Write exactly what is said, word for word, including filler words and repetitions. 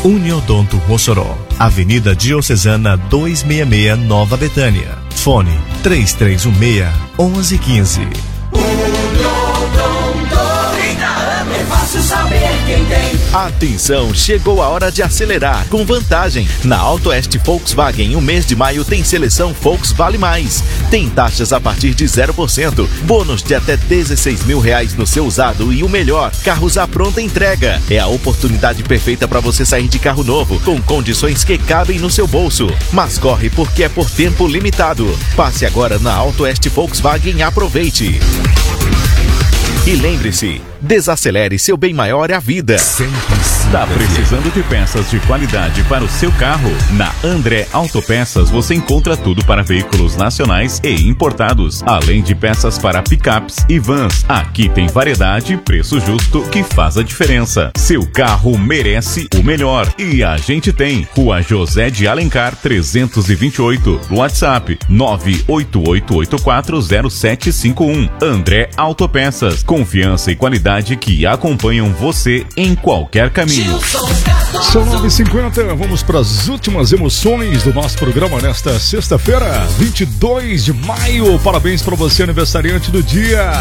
Uniodonto Mossoró, Avenida Diocesana duzentos e sessenta e seis, Nova Betânia. Fone três três um seis, um um um cinco. É fácil saber quem tem. Atenção, chegou a hora de acelerar com vantagem. Na AutoEst Volkswagen, o mês de maio tem seleção Volks Vale Mais. Tem taxas a partir de zero por cento, bônus de até dezesseis mil reais no seu usado e o melhor, carros à pronta entrega. É a oportunidade perfeita para você sair de carro novo, com condições que cabem no seu bolso. Mas corre porque é por tempo limitado. Passe agora na AutoEst Volkswagen e aproveite. E lembre-se, desacelere, seu bem maior é a vida. Está precisando de peças de qualidade para o seu carro? Na André Autopeças você encontra tudo para veículos nacionais e importados, além de peças para picapes e vans. Aqui tem variedade e preço justo que faz a diferença. Seu carro merece o melhor e a gente tem. Rua José de Alencar trezentos e vinte e oito, WhatsApp nove oito oito oito quatro zero sete cinco um. André Autopeças, confiança e qualidade que acompanham você em qualquer caminho. São nove e cinquenta, vamos para as últimas emoções do nosso programa nesta sexta-feira, vinte e dois de maio. Parabéns para você, aniversariante do dia.